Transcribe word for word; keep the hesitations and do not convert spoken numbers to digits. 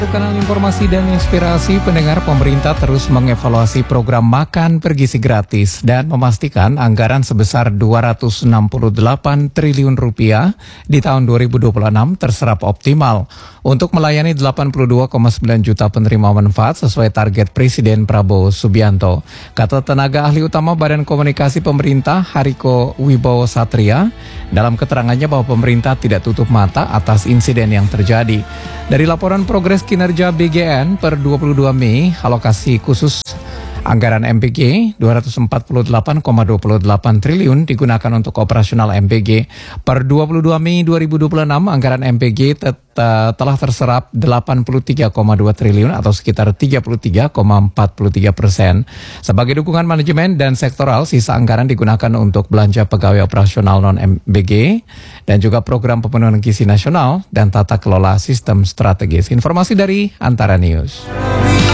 Kanal informasi dan inspirasi pendengar, pemerintah terus mengevaluasi program makan bergizi gratis dan memastikan anggaran sebesar dua ratus enam puluh delapan triliun rupiah di tahun dua ribu dua puluh enam terserap optimal untuk melayani delapan puluh dua koma sembilan juta penerima manfaat sesuai target Presiden Prabowo Subianto. Kata tenaga ahli utama Badan Komunikasi Pemerintah Hariko Wibowo Satria dalam keterangannya bahwa pemerintah tidak tutup mata atas insiden yang terjadi. Dari laporan progres kinerja B G N per dua puluh dua Mei, alokasi khusus anggaran M P G dua ratus empat puluh delapan koma dua delapan triliun digunakan untuk operasional M P G. Per dua puluh dua Mei dua ribu dua puluh enam, anggaran M P G tet- telah terserap delapan puluh tiga koma dua triliun atau sekitar tiga puluh tiga koma empat tiga persen. Sebagai dukungan manajemen dan sektoral, sisa anggaran digunakan untuk belanja pegawai operasional non-M B G dan juga program pemenuhan gizi nasional dan tata kelola sistem strategis. Informasi dari Antara News.